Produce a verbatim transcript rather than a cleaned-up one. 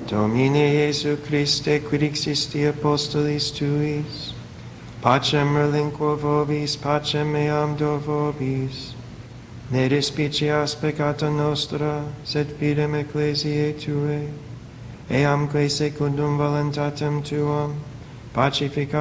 Domine Iesu Christe, quid existi apostolis tuis, pacem relinquo vobis, pacem meam do vobis. Ne despicias peccata nostra, sed fidem ecclesiae Tuae, eamque secundum voluntatem Tuam, pacifica